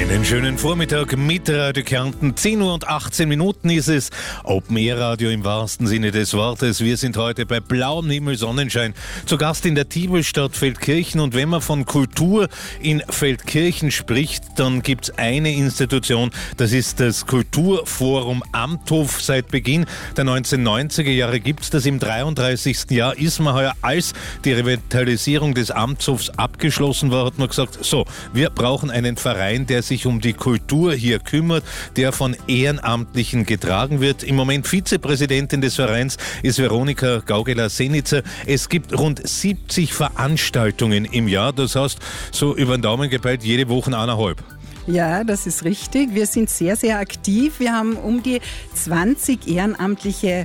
Einen schönen Vormittag mit Radio Kärnten. 10 Uhr und 18 Minuten ist es. Open Air Radio im wahrsten Sinne des Wortes. Wir sind heute bei blauem Himmel, Sonnenschein. Zu Gast in der Tibelstadt Feldkirchen. Und wenn man von Kultur in Feldkirchen spricht, dann gibt es eine Institution. Das ist das Kulturforum Amthof. Seit Beginn der 1990er Jahre gibt es das. Im 33. Jahr ist man heuer, als die Revitalisierung des Amthofs abgeschlossen war, hat man gesagt, so, wir brauchen einen Verein, der sich um die Kultur hier kümmert, der von Ehrenamtlichen getragen wird. Im Moment Vizepräsidentin des Vereins ist Veronika Gaugeler-Senitzer. Es gibt rund 70 Veranstaltungen im Jahr, das heißt, so über den Daumen gepeilt, jede Woche 1,5. Ja, das ist richtig. Wir sind sehr, sehr aktiv. Wir haben um die 20 ehrenamtliche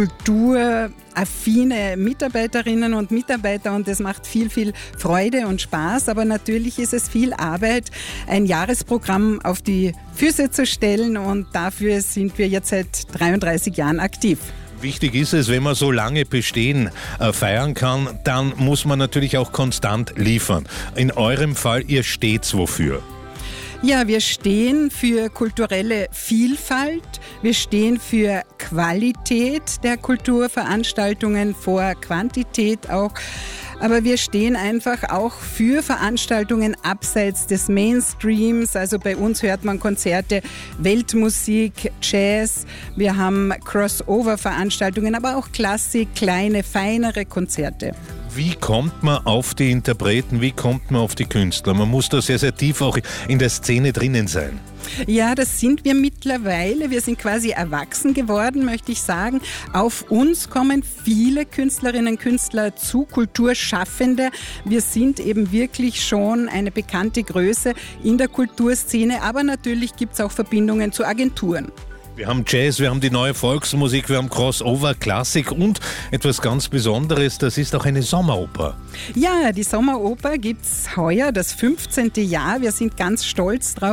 kulturaffine Mitarbeiterinnen und Mitarbeiter und das macht viel, viel Freude und Spaß. Aber natürlich ist es viel Arbeit, ein Jahresprogramm auf die Füße zu stellen und dafür sind wir jetzt seit 33 Jahren aktiv. Wichtig ist es, wenn man so lange Bestehen feiern kann, dann muss man natürlich auch konstant liefern. In eurem Fall, ihr steht's wofür? Ja, wir stehen für kulturelle Vielfalt, wir stehen für Qualität der Kulturveranstaltungen vor Quantität auch. Aber wir stehen einfach auch für Veranstaltungen abseits des Mainstreams. Also bei uns hört man Konzerte, Weltmusik, Jazz. Wir haben Crossover-Veranstaltungen, aber auch Klassik, kleine, feinere Konzerte. Wie kommt man auf die Interpreten, wie kommt man auf die Künstler? Man muss da sehr, sehr tief auch in der Szene drinnen sein. Ja, das sind wir mittlerweile. Wir sind quasi erwachsen geworden, möchte ich sagen. Auf uns kommen viele Künstlerinnen und Künstler zu, Kulturschaffende. Wir sind eben wirklich schon eine bekannte Größe in der Kulturszene, aber natürlich gibt es auch Verbindungen zu Agenturen. Wir haben Jazz, wir haben die neue Volksmusik, wir haben Crossover, Klassik und etwas ganz Besonderes, das ist auch eine Sommeroper. Ja, die Sommeroper gibt es heuer, das 15. Jahr. Wir sind ganz stolz drauf,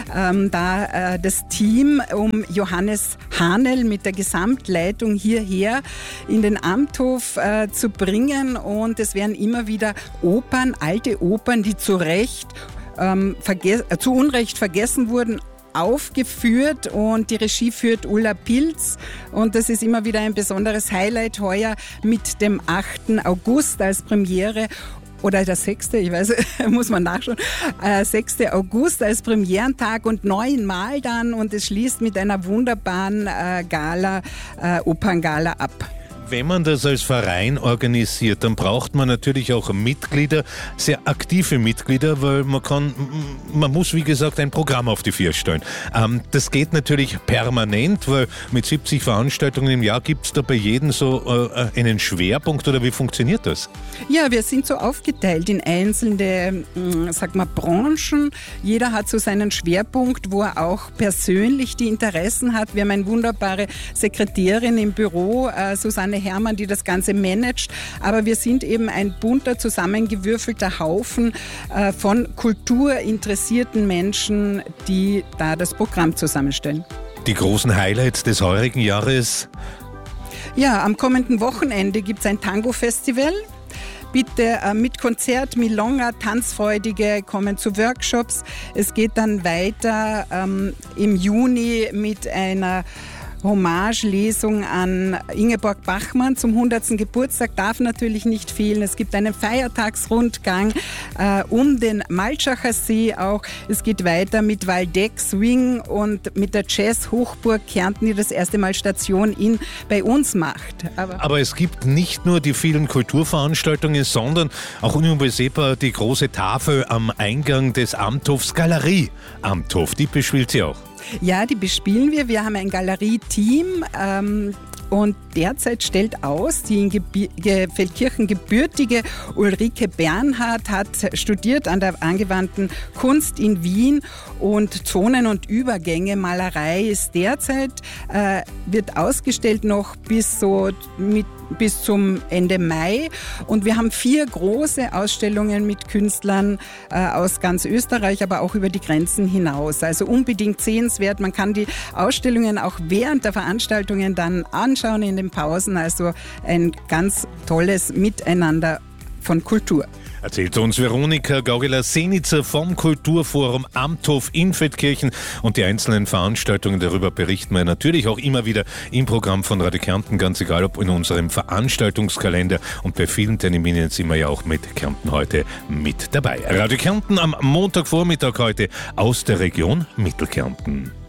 das Team um Johannes Hanel mit der Gesamtleitung hierher in den Amthof zu bringen. Und es werden immer wieder Opern, alte Opern, die zu Unrecht vergessen wurden, aufgeführt und die Regie führt Ulla Pilz und das ist immer wieder ein besonderes Highlight heuer mit dem 8. August als Premiere oder der 6., ich weiß, muss man nachschauen, 6. August als Premierentag und 9-mal dann und es schließt mit einer wunderbaren Operngala ab. Wenn man das als Verein organisiert, dann braucht man natürlich auch Mitglieder, sehr aktive Mitglieder, weil man muss, wie gesagt, ein Programm auf die Vier stellen. Das geht natürlich permanent, weil mit 70 Veranstaltungen im Jahr gibt es da bei jedem so einen Schwerpunkt oder wie funktioniert das? Ja, wir sind so aufgeteilt in einzelne, Branchen. Jeder hat so seinen Schwerpunkt, wo er auch persönlich die Interessen hat. Wir haben eine wunderbare Sekretärin im Büro, Susanne Hermann, die das Ganze managt. Aber wir sind eben ein bunter, zusammengewürfelter Haufen von kulturinteressierten Menschen, die da das Programm zusammenstellen. Die großen Highlights des heurigen Jahres? Ja, am kommenden Wochenende gibt es ein Tango-Festival. Bitte mit Konzert, Milonga, Tanzfreudige kommen zu Workshops. Es geht dann weiter im Juni mit einer Hommage-Lesung an Ingeborg Bachmann zum 100. Geburtstag darf natürlich nicht fehlen. Es gibt einen Feiertagsrundgang um den Malschacher See auch. Es geht weiter mit Waldeck Swing und mit der Jazz-Hochburg Kärnten, die das erste Mal Station bei uns macht. Aber es gibt nicht nur die vielen Kulturveranstaltungen, sondern auch unübersehbar die große Tafel am Eingang des Amthofs, Galerie Amthof. Die bespielt sie auch. Ja, die bespielen wir. Wir haben ein Galerie-Team und derzeit stellt aus, die in Feldkirchen gebürtige Ulrike Bernhard hat studiert an der angewandten Kunst in Wien und Zonen und Übergänge, Malerei ist derzeit, wird ausgestellt noch bis zum Ende Mai und wir haben 4 große Ausstellungen mit Künstlern aus ganz Österreich, aber auch über die Grenzen hinaus. Also unbedingt sehenswert. Man kann die Ausstellungen auch während der Veranstaltungen dann anschauen in den Pausen. Also ein ganz tolles Miteinander von Kultur. Erzählt uns Veronika Gaugeler-Senitzer vom Kulturforum Amthof in Feldkirchen, und die einzelnen Veranstaltungen, darüber berichten wir natürlich auch immer wieder im Programm von Radio Kärnten, ganz egal ob in unserem Veranstaltungskalender, und bei vielen Terminen sind wir ja auch mit Kärnten heute mit dabei. Radio Kärnten am Montagvormittag heute aus der Region Mittelkärnten.